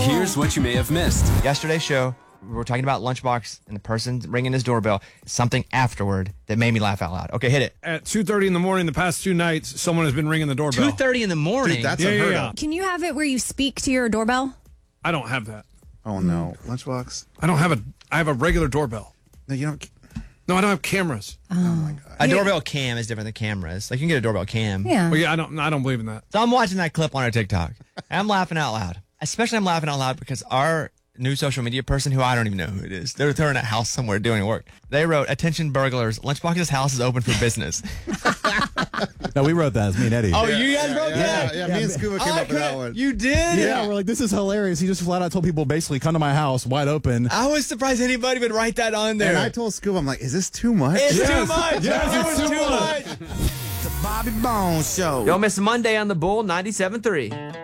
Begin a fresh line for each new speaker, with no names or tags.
Here's what you may have missed.
Yesterday's show, we were talking about Lunchbox and the person ringing his doorbell. Something afterward that made me laugh out loud. Okay, hit it.
At 2:30 in the morning, the past 2 nights, someone has been ringing the doorbell.
2:30 in the morning.
Dude, that's
Yeah,
unheard
yeah.
of.
Can you have it where you speak to your doorbell?
I don't have that.
Oh, no. Lunchbox?
I don't have I have a regular doorbell.
No, you don't.
No, I don't have cameras.
Oh, my God.
A doorbell cam is different than cameras. Like, you can get a doorbell cam.
Yeah.
Well, yeah, I don't believe in that.
So I'm watching that clip on our TikTok, and I'm laughing out loud. Especially I'm laughing out loud because our new social media person, who I don't even know who it is, they're in a house somewhere doing work. They wrote, "Attention burglars, Lunchbox's house is open for business."
No, we wrote that. It's me and Eddie.
Oh, you guys wrote that?
Yeah, me and Scuba came up with that one.
You did?
Yeah, we're like, this is hilarious. He just flat out told people basically, come to my house, wide open.
I was surprised anybody would write that on there.
And I told Scuba, I'm like, is this too much?
It's
Yes.
too much.
Yes,
It
it's
was
too
too
much.
much.
The Bobby Bones Show.
Don't miss Monday on the Bull 97.3.